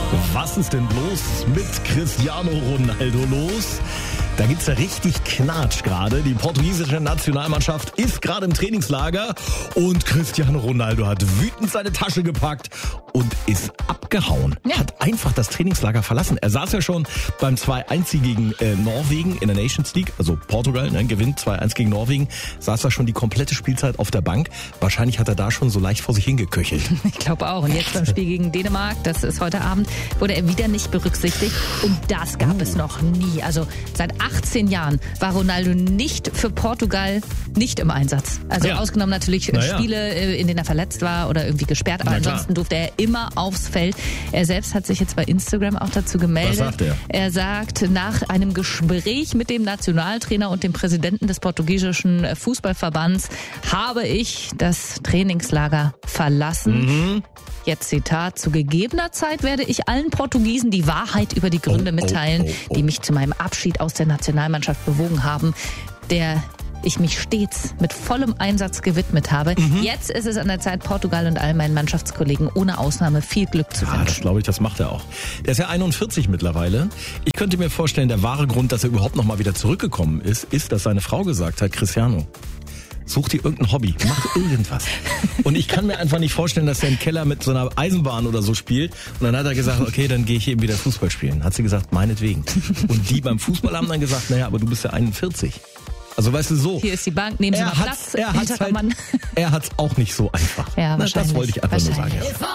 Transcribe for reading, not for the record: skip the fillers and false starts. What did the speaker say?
Was ist denn los mit Cristiano Ronaldo los? Da gibt's ja richtig Knatsch gerade. Die portugiesische Nationalmannschaft ist gerade im Trainingslager und Cristiano Ronaldo hat wütend seine Tasche gepackt und ist abgehauen. Ja. Hat einfach das Trainingslager verlassen. Er saß ja schon beim 2-1 gegen Norwegen in der Nations League, also Portugal, gewinnt 2-1 gegen Norwegen, saß da schon die komplette Spielzeit auf der Bank. Wahrscheinlich hat er da schon so leicht vor sich hingeköchelt. Ich glaube auch. Und jetzt beim Spiel gegen Dänemark, das ist heute Abend, wurde er wieder nicht berücksichtigt. Und das gab es noch nie. Also seit 18 Jahren war Ronaldo nicht für Portugal nicht im Einsatz. Also ausgenommen natürlich Spiele, in denen er verletzt war oder irgendwie gesperrt. Aber ansonsten durfte er immer aufs Feld. Er selbst hat sich jetzt bei Instagram auch dazu gemeldet. Was sagt er? Er sagt, nach einem Gespräch mit dem Nationaltrainer und dem Präsidenten des portugiesischen Fußballverbands habe ich das Trainingslager verlassen. Jetzt Zitat: Zu gegebener Zeit werde ich allen Portugiesen die Wahrheit über die Gründe mitteilen, die mich zu meinem Abschied aus der Nationalmannschaft bewogen haben, der ich mich stets mit vollem Einsatz gewidmet habe. Jetzt ist es an der Zeit, Portugal und all meinen Mannschaftskollegen ohne Ausnahme viel Glück zu wünschen. Das glaube ich, das macht er auch. Der ist ja 41 mittlerweile. Ich könnte mir vorstellen, der wahre Grund, dass er überhaupt noch mal wieder zurückgekommen ist, dass seine Frau gesagt hat, Cristiano, such dir irgendein Hobby, mach irgendwas. Und ich kann mir einfach nicht vorstellen, dass er im Keller mit so einer Eisenbahn oder so spielt. Und dann hat er gesagt, okay, dann gehe ich eben wieder Fußball spielen. Hat sie gesagt, meinetwegen. Und die beim Fußball haben dann gesagt, naja, aber du bist ja 41. Also weißt du, so. Hier ist die Bank, nehmen Sie mal Platz. Er hat's auch nicht so einfach. Ja, das wollte ich einfach nur sagen. Ja.